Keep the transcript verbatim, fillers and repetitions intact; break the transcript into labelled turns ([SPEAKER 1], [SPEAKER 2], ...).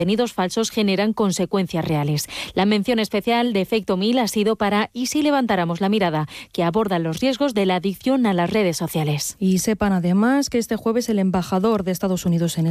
[SPEAKER 1] contenidos falsos generan consecuencias reales. La mención especial de Efecto Mil ha sido para ¿Y si levantáramos la mirada?, que aborda los riesgos de la adicción a las redes sociales.
[SPEAKER 2] Y sepan además que este jueves el embajador de Estados Unidos en